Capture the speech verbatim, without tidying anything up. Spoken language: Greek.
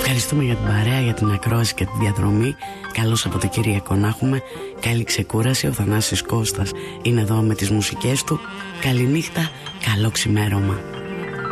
Ευχαριστούμε για την παρέα, για την ακρόαση και τη διαδρομή. Καλό Σαββατοκύριακο να έχουμε. Καλή ξεκούραση. Ο Θανάσης Κώστας είναι εδώ με τις μουσικές του. Καληνύχτα, καλό ξημέρωμα.